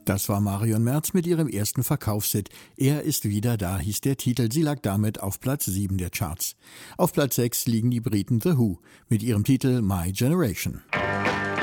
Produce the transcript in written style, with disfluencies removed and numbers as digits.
Das war Marion Merz mit ihrem ersten Verkaufshit. Er ist wieder da, hieß der Titel. Sie lag damit auf Platz 7 der Charts. Auf Platz 6 liegen die Briten The Who mit ihrem Titel My Generation.